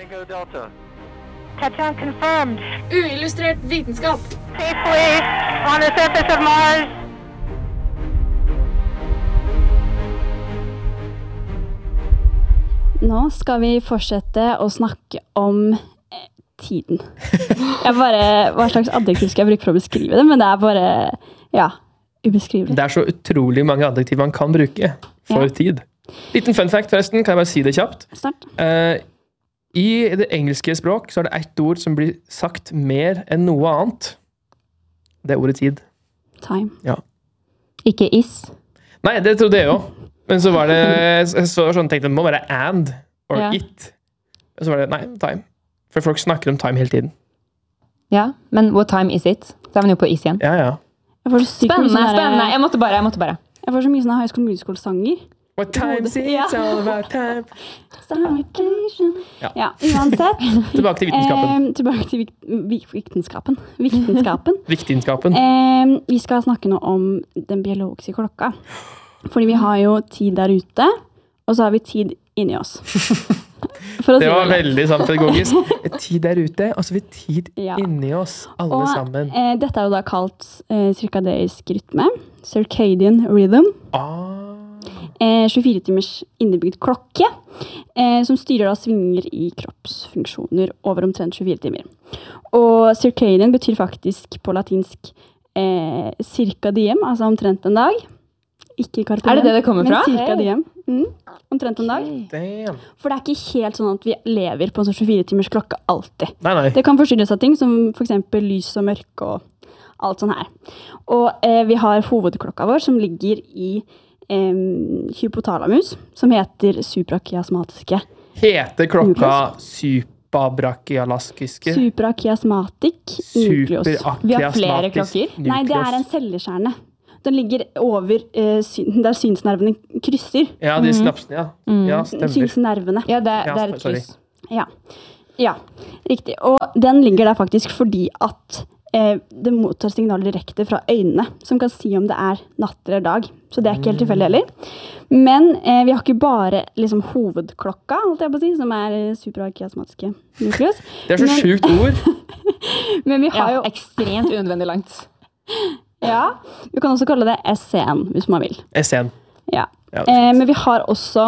Tango Delta. Touchdown confirmed. Uillustrert vitenskap. Safely on the surface of Mars. Nå skal vi fortsette å snakke om tiden. Hva slags adjektiv skal jeg bruke for å beskrive det, men det er bare, ubeskrivelig. Det er så utrolig mange adjektiv man kan bruke for tid. Liten fun fact forresten, kan jeg bare si det kjapt. Snart. I det engelske språk så er det ett ord som blir sagt mer enn noe annet. Det er ordet tid. Time. Ja. Ikke is. Nei, det trodde jeg også. Men så var det, tenkte det må være and or it. Og så var det, nei, time. For folk snakker om time hele tiden. Ja, men what time is it? Så er man jo på is igjen. Ja. Spennende. Jeg måtte bare. Jeg får så mye sånne High School Musical-sanger. What time is it? It's all about time. Ja, uansett. Tilbake til vitenskapen. Tilbake til vitenskapen. Vitenskapen. Vi skal snakke nå om den biologiske klokka. Fordi vi har jo tid der ute, og så har vi tid inni oss. Det var veldig sånn pedagogisk. Tid der ute, og så har vi tid inni oss, alle sammen. Dette er jo da kalt cirkadisk rytme, circadian rhythm. 24 timers innebygd klokke, som styrer da svingninger i kroppsfunksjoner over omtrent 24 timer. Og circadian betyr faktisk på latinsk circa diem, altså omtrent en dag. Ikke carpe diem, er det det kommer fra? Men circa diem. Omtrent en dag. Damn. For det er ikke helt sånn at vi lever på en 24 timers klokke alltid. Nei. Det kan forstyrres av ting som for eksempel lys og mørke og alt sånn her. Og vi har hovedklokka vår som ligger i hypotalamus, som heter suprachiasmatiske. Heter klokka suprachiasmatiske? Suprachiasmatic nucleus. Vi har flere klokker? Nucleus. Nei, det er en celleskjerne. Den ligger over der synsnervene krysser. Ja, de snapsene, ja, stemmer. Synsnervene. Ja, det er et kryss. Ja, riktig. Og den ligger der faktisk fordi at det mottar signaler direkte fra øynene, som kan si om det er natt eller dag. Så det er ikke helt tilfeldig heller. Men vi har ikke bare liksom hovedklokka, alt jeg på å si, som er suprachiasmatiske nucleus. Det er så sjukt ord. Men vi har jo ekstremt unødvendig langt. Ja, vi kan også kalle det S1, hvis man vil. S1. Ja. Men vi har også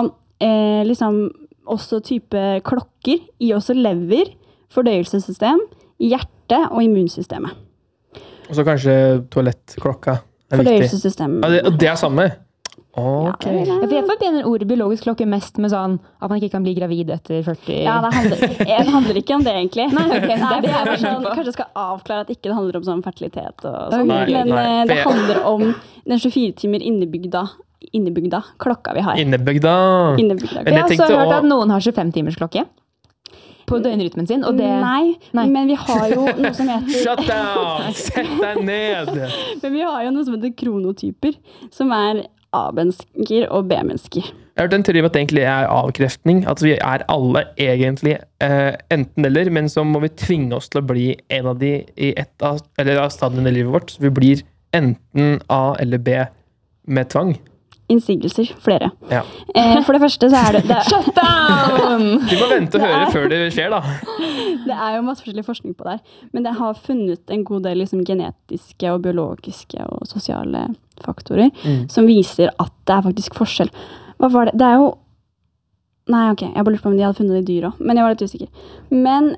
også type klokker i også lever, fordøyelsessystem, hjerte og immunsystemet. Og så kanskje toalettklokka. Fordøyelsessystemet. Det er samme? Ok. Ja, for jeg forbinder ordet biologisk klokke mest med sånn at man ikke kan bli gravid etter 40. Ja, det handler ikke om det egentlig. Nei, okay. Nei, det er bare sånn, kanskje jeg skal avklare at ikke det handler om sånn fertilitet og sånn. Men det handler om den 24 timer innebygda klokka vi har. Innebygda. Jeg har også hørt at noen har 25 timers klokke på døgnrytmen sin, og det... Nei, men vi har jo noe som heter... Shut down! Sett deg ned! Men vi har jo noe som heter kronotyper, som er A-mennesker og B-mennesker. Jeg har hørt en teori om at det egentlig er avkreftning, at vi er alle egentlig enten eller, men så må vi tvinge oss til å bli en av de i et av stadiene i livet vårt. Så vi blir enten A eller B med tvang. Innsigelser, flere. Ja. For det første så er det... Shut down! Du må vente og høre før det skjer, da. Det er jo masse forskjellig forskning på det her, men det har funnet en god del liksom, genetiske og biologiske og sosiale faktorer som viser at det er faktisk forskjell. Hva var det? Det er jo... Nei, ok, jeg bare lurte på om de hadde funnet det i dyr også, men jeg var litt usikker. Men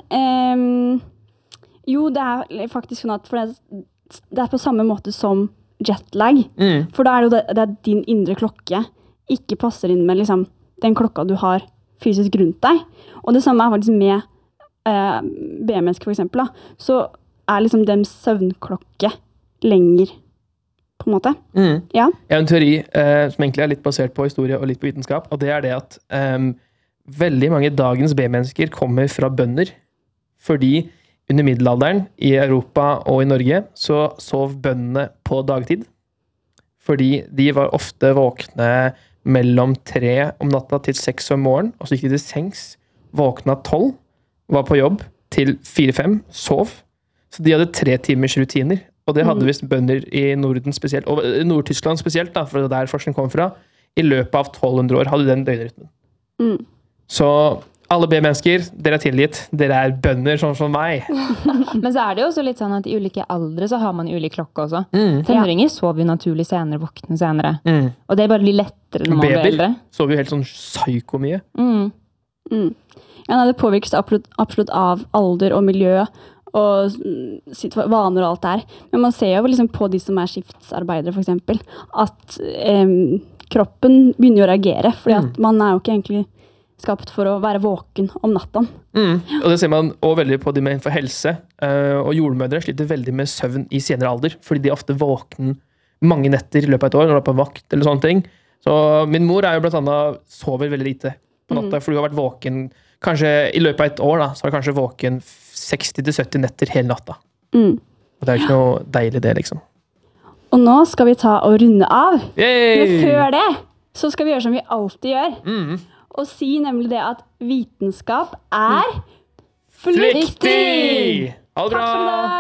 jo, det er faktisk sånn at det er på samme måte som jetlag, for da er det jo det din indre klokke ikke passer inn med liksom, den klokka du har fysisk rundt deg. Og det samme er faktisk med B-mennesker for eksempel. Da. Så er liksom deres søvnklokke lenger, på en måte. Ja. Jeg har en teori som egentlig er litt basert på historie og litt på vitenskap, og det er det at veldig mange dagens B-mennesker kommer fra bønder, fordi under middelalderen i Europa og i Norge så sov bøndene på dagtid. Fordi de var ofte våkne mellom 3 om natta til 6 om morgenen, og så gikk de til sengs, våkna 12, var på jobb til 4-5, sov. Så de hadde 3 timers rutiner, og det hadde vist bønder i Norden spesielt, og Nord-Tyskland spesielt, da, for det der forskning kom fra, i løpet av 1200 år hadde den døgnrytmen. Så alle B-mennesker, dere tilgitt. Dere bønder sånn som meg. Men så det jo også litt sånn at i ulike aldre så har man ulik klokke også. Tenåringer sover jo naturlig senere, våkner senere. Og det bare litt lettere når man blir eldre. Baby sover jo helt sånn psyko mye. Ja, nei, det påvirkes absolutt av alder og miljø og vaner og alt det her. Men man ser jo liksom på de som skiftsarbeidere, for eksempel, at kroppen begynner å reagere, fordi at man jo ikke egentlig skapt for å være våken om natten. Og det ser man også veldig på de med innenfor helse, og jordmødre sliter veldig med søvn i senere alder, fordi de ofte våkner mange netter i løpet av et år, når de på vakt eller sånne ting. Så min mor jo blant annet sover veldig lite på natta, fordi hun har vært våken, kanskje i løpet av et år da, så har hun kanskje våken 60-70 netter hele natta. Og det ikke noe deilig det, liksom. Og nå skal vi ta og runde av. Yay! Men før det, så skal vi gjøre som vi alltid gjør. Og si nemlig det at vitenskap flyktig! Ha det bra! Takk for i dag!